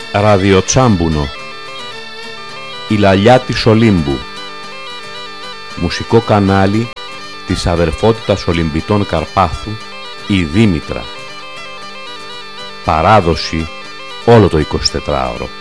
Ραδιοτσάμπουνο. Η λαλιά της Ολύμπου. Μουσικό κανάλι της αδερφότητας Ολυμπιτών Καρπάθου, η Δήμητρα. Παράδοση όλο το 24ωρο.